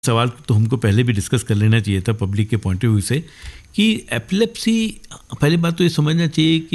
सवाल तो हमको पहले भी डिस्कस कर लेना चाहिए था पब्लिक के पॉइंट ऑफ व्यू से कि एपिलेप्सी, पहली बात तो ये समझना चाहिए कि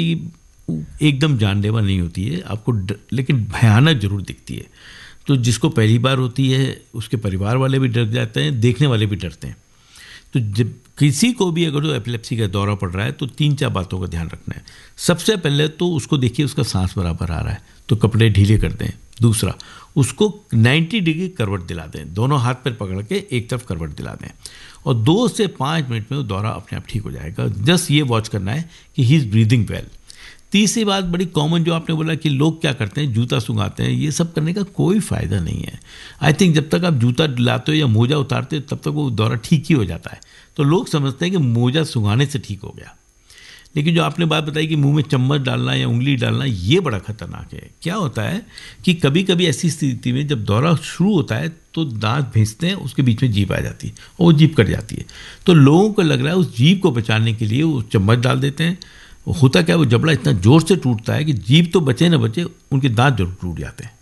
एकदम जानलेवा नहीं होती है आपको, लेकिन भयानक जरूर दिखती है। तो जिसको पहली बार होती है उसके परिवार वाले भी डर जाते हैं, देखने वाले भी डरते हैं। तो जब किसी को भी अगर जो एपिलेप्सी का दौरा पड़ रहा है तो 3-4 बातों का ध्यान रखना है। सबसे पहले तो उसको देखिए उसका सांस बराबर आ रहा है तो कपड़े ढीले कर दें। दूसरा, उसको 90 डिग्री करवट दिला दें, दोनों हाथ पर पकड़ के एक तरफ करवट दिला दें और 2 से 5 मिनट में वो दौरा अपने आप ठीक हो जाएगा। जस्ट ये वॉच करना है कि ही इज़ ब्रीदिंग वेल। तीसरी बात बड़ी कॉमन जो आपने बोला कि लोग क्या करते हैं, जूता सुंघाते हैं, ये सब करने का कोई फ़ायदा नहीं है। आई थिंक जब तक आप जूता लाते हो या मोजा उतारते हो तब तक वो दौरा ठीक ही हो जाता है। तो लोग समझते हैं कि मोजा सुंघाने से ठीक हो गया, लेकिन जो आपने बात बताई कि मुंह में चम्मच डालना या उंगली डालना, ये बड़ा खतरनाक है। क्या होता है कि कभी कभी ऐसी स्थिति में जब दौरा शुरू होता है तो दांत भेजते हैं, उसके बीच में जीभ आ जाती है और वो जीभ कट जाती है। तो लोगों को लग रहा है उस जीभ को बचाने के लिए वो चम्मच डाल देते हैं। होता क्या है, वो जबड़ा इतना जोर से टूटता है कि जीभ तो बचे ना बचे, उनके दांत जरूर टूट जाते हैं।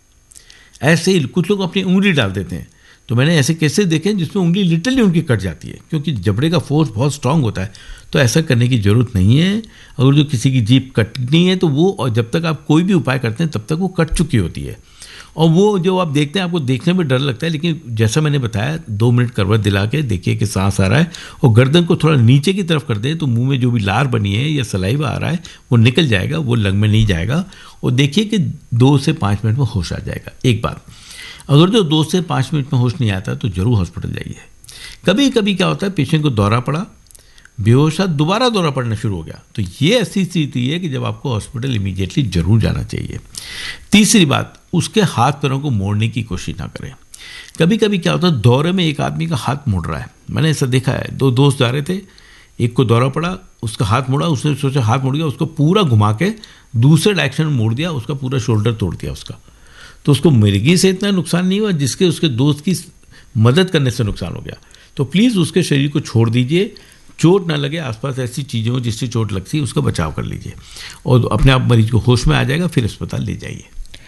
ऐसे ही कुछ लोग अपनी उंगली डाल देते हैं। तो मैंने ऐसे केसेस देखे हैं जिसमें उंगली लिटरली उनकी कट जाती है, क्योंकि जबड़े का फोर्स बहुत स्ट्रांग होता है। तो ऐसा करने की ज़रूरत नहीं है। अगर जो किसी की जीभ कटनी है तो वो, और जब तक आप कोई भी उपाय करते हैं तब तक वो कट चुकी होती है। और वो जो आप देखते हैं आपको देखने में डर लगता है, लेकिन जैसा मैंने बताया 2 मिनट करवट दिला के देखिए कि सांस आ रहा है और गर्दन को थोड़ा नीचे की तरफ कर दे तो मुंह में जो भी लार बनी है या सलाइवा आ रहा है वो निकल जाएगा, वो लंग में नहीं जाएगा। और देखिए कि 2 से 5 मिनट में होश आ जाएगा। एक बात, अगर जो 2 से 5 मिनट में होश नहीं आता तो जरूर हॉस्पिटल जाइए। कभी कभी क्या होता है, पेशेंट को दौरा पड़ा, बेहोश, दोबारा दौरा पड़ना शुरू हो गया, तो ये ऐसी स्थिति है कि जब आपको हॉस्पिटल इमीडिएटली जरूर जाना चाहिए। तीसरी बात, उसके हाथ पैरों को मोड़ने की कोशिश ना करें। कभी कभी क्या होता है, दौरे में एक आदमी का हाथ मुड़ रहा है, मैंने ऐसा देखा है। 2 दोस्त जा रहे थे, एक को दौरा पड़ा, उसका हाथ मुड़ा, उसने सोचा हाथ मुड़ गया, उसको पूरा घुमा के दूसरे डायरेक्शन में मोड़ दिया, उसका पूरा शोल्डर तोड़ दिया उसका। तो उसको मिर्गी से इतना नुकसान नहीं हुआ जिसके उसके दोस्त की मदद करने से नुकसान हो गया। तो प्लीज़ उसके शरीर को छोड़ दीजिए, चोट ना लगे, आसपास ऐसी चीज़ें हो जिससे चोट लगती है उसका बचाव कर लीजिए और अपने आप मरीज को होश में आ जाएगा, फिर अस्पताल ले जाइए।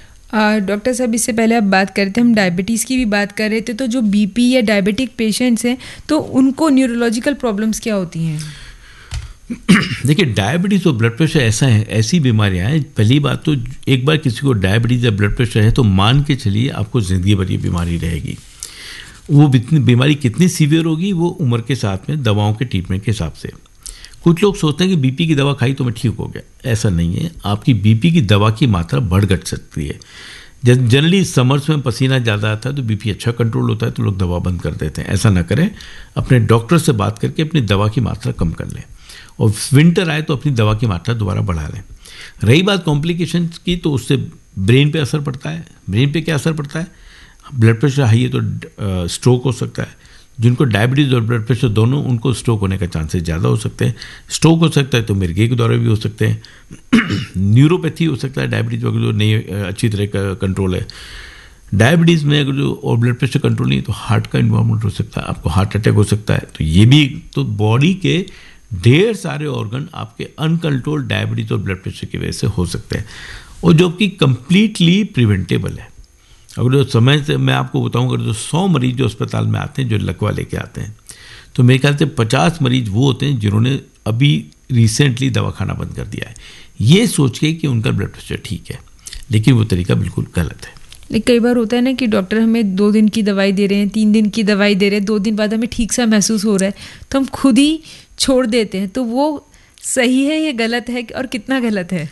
डॉक्टर साहब, इससे पहले आप बात कर रहे थे, हम डायबिटीज़ की भी बात कर रहे थे, तो जो बीपी या डायबिटिक पेशेंट्स हैं तो उनको न्यूरोलॉजिकल प्रॉब्लम्स क्या होती हैं? देखिए, डायबिटीज़ और ब्लड प्रेशर ऐसा है, ऐसी बीमारियां हैं। पहली बात तो एक बार किसी को डायबिटीज़ या ब्लड प्रेशर है तो मान के चलिए आपको ज़िंदगी भर ये बीमारी रहेगी। वो बीमारी कितनी सीवियर होगी वो उम्र के साथ में दवाओं के ट्रीटमेंट के हिसाब से। कुछ लोग सोचते हैं कि बीपी की दवा खाई तो मैं ठीक हो गया, ऐसा नहीं है। आपकी बीपी की दवा की मात्रा बढ़ घट सकती है। जनरली समर्स में पसीना ज़्यादा आता है तो बीपी अच्छा कंट्रोल होता है तो लोग दवा बंद कर देते हैं। ऐसा ना करें, अपने डॉक्टर से बात करके अपनी दवा की मात्रा कम कर लें और विंटर आए तो अपनी दवा की मात्रा दोबारा बढ़ा लें। रही बात कॉम्प्लिकेशन की, तो उससे ब्रेन पे असर पड़ता है। ब्रेन पे क्या असर पड़ता है, ब्लड प्रेशर हाई है तो स्ट्रोक हो सकता है। जिनको डायबिटीज़ और ब्लड प्रेशर दोनों, उनको स्ट्रोक होने का चांसेस ज़्यादा हो सकते हैं। स्ट्रोक हो सकता है तो मिर्गी के दौरे भी हो सकते हैं। न्यूरोपैथी हो सकता है, डायबिटीज़ वगैरह जो नहीं अच्छी तरह का कंट्रोल है। डायबिटीज़ में अगर जो और ब्लड प्रेशर कंट्रोल नहीं तो हार्ट का इन्वॉल्वमेंट हो सकता है, आपको हार्ट अटैक हो सकता है। तो ये भी, तो बॉडी के ढेर सारे ऑर्गन आपके अनकंट्रोल्ड डायबिटीज़ और ब्लड प्रेशर की वजह से हो सकते हैं, और जो कि कंप्लीटली प्रिवेंटेबल है। अगर जो समय से मैं आपको बताऊं, अगर जो 100 मरीज जो अस्पताल में आते हैं जो लकवा लेके आते हैं, तो मेरे ख्याल से 50 मरीज वो होते हैं जिन्होंने अभी रिसेंटली दवा खाना बंद कर दिया है, ये सोच के कि उनका ब्लड प्रेशर ठीक है, लेकिन वो तरीका बिल्कुल गलत है। लेकिन कई बार होता है ना कि डॉक्टर हमें 2 दिन की दवाई दे रहे हैं, 3 दिन की दवाई दे रहे हैं, 2 दिन बाद हमें ठीक सा महसूस हो रहा है तो हम खुद ही छोड़ देते हैं। तो वो सही है या गलत है, और कितना गलत है?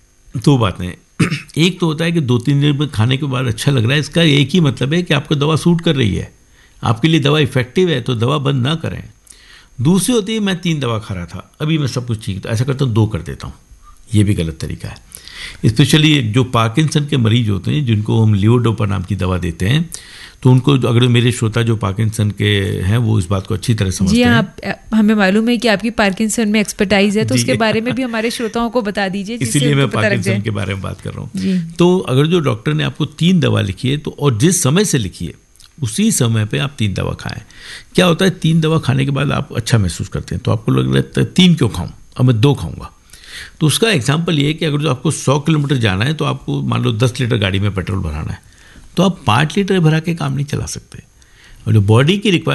2 बातें। एक तो होता है कि 2-3 दिन में खाने के बाद अच्छा लग रहा है, इसका एक ही मतलब है कि आपको दवा सूट कर रही है, आपके लिए दवा इफेक्टिव है, तो दवा बंद ना करें। दूसरी होती है, मैं 3 दवा खा रहा था, अभी मैं सब कुछ ठीक, तो ऐसा करता हूँ 2 कर देता हूँ, ये भी गलत तरीका है। स्पेशली जो पार्किंसन के मरीज होते हैं जिनको हम लियोडोपा नाम की दवा देते हैं, तो उनको, अगर मेरे श्रोता जो पार्किंसन के हैं वो इस बात को अच्छी तरह समझते हैं। जी हाँ, हमें मालूम है कि आपकी पार्किंसन में एक्सपर्टाइज है, तो उसके बारे में भी हमारे श्रोताओं को बता दीजिए, इसीलिए मैं पार्किंसन के बारे में बात कर रहा हूँ। तो अगर जो डॉक्टर ने आपको 3 दवा लिखी है तो, और जिस समय से लिखी है उसी समय पे आप 3 दवा खाएं। क्या होता है, 3 दवा खाने के बाद आप अच्छा महसूस करते हैं तो आपको लग रहा है 3 क्यों खाऊं, अब मैं 2 खाऊंगा। तो उसका एग्जाम्पल ये है कि अगर जो आपको 100 किलोमीटर जाना है तो आपको मान लो 10 लीटर गाड़ी में पेट्रोल भराना है, तो आप 5 लीटर भरा के काम नहीं चला सकते। और जो बॉडी की रिक्वायरमेंट